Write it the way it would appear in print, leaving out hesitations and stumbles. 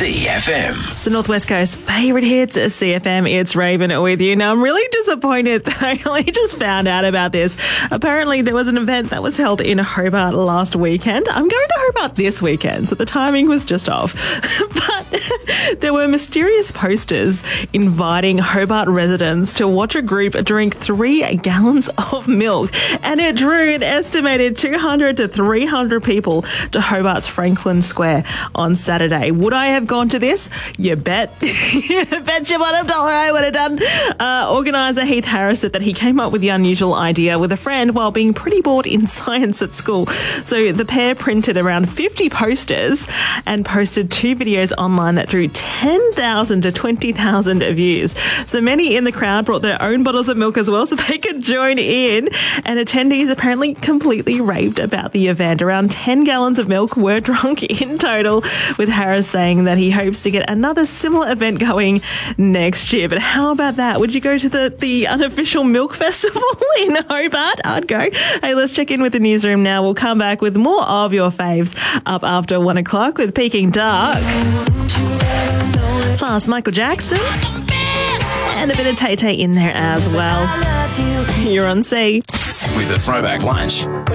CFM. So Northwest Coast favourite hits at CFM. It's Raven with you. Now, I'm really disappointed that I only just found out about this. Apparently, there was an event that was held in Hobart last weekend. I'm going to Hobart this weekend, so the timing was just off. But there were mysterious posters inviting Hobart residents to watch a group drink 3 gallons of milk, and it drew an estimated 200 to 300 people to Hobart's Franklin Square on Saturday. Would I have gone to this? You bet. Bet your bottom dollar I would have done. Organiser Heath Harris said that he came up with the unusual idea with a friend while being pretty bored in science at school. So the pair printed around 50 posters and posted 2 videos online that drew 10,000 to 20,000 views. So many in the crowd brought their own bottles of milk as well so they could join in, and attendees apparently completely raved about the event. Around 10 gallons of milk were drunk in total, with Harris saying that he hopes to get another similar event going next year. But how about that? Would you go to the unofficial milk festival in Hobart? I'd go. Hey, let's check in with the newsroom now. We'll come back with more of your faves up after 1 o'clock with Peking Dark. Plus Michael Jackson. And a bit of Tay Tay in there as well. You're on C. With the Throwback Lunch.